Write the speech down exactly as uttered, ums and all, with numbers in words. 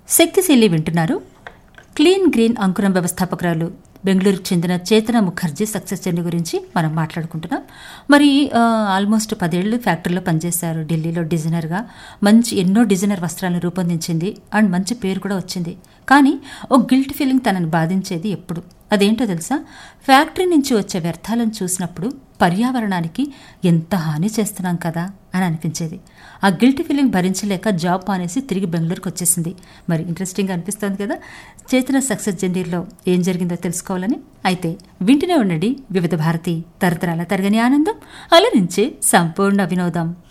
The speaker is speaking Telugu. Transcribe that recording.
శక్తిశీలి వింటున్నారు. క్లీన్ గ్రీన్ అంకురం వ్యవస్థాపకురాలు బెంగళూరుకు చెందిన చేతన ముఖర్జీ సక్సెస్ జర్నీ గురించి మనం మాట్లాడుకుంటున్నాం. మరి ఆల్మోస్ట్ పదేళ్లు ఫ్యాక్టరీలో పనిచేశారు. ఢిల్లీలో డిజైనర్గా మంచి ఎన్నో డిజైనర్ వస్త్రాలను రూపొందించింది అండ్ మంచి పేరు కూడా వచ్చింది. కానీ ఒక గిల్ట్ ఫీలింగ్ తనని బాధించేది ఎప్పుడు. అదేంటో తెలుసా? ఫ్యాక్టరీ నుంచి వచ్చే వ్యర్థాలను చూసినప్పుడు పర్యావరణానికి ఎంత హాని చేస్తున్నాం కదా అని అనిపించేది. ఆ గిల్ట్ ఫీలింగ్ భరించలేక జాబ్ మానేసి తిరిగి బెంగళూరుకు వచ్చేసింది. మరి ఇంట్రెస్టింగ్ అనిపిస్తుంది కదా చేతన సక్సెస్ జర్నీలో ఏం జరిగిందో తెలుసుకోవాలని. అయితే వింటూనే ఉండండి వివిధ భారతి, తరతరాల తరగని ఆనందం, అలరించే సంపూర్ణ వినోదం.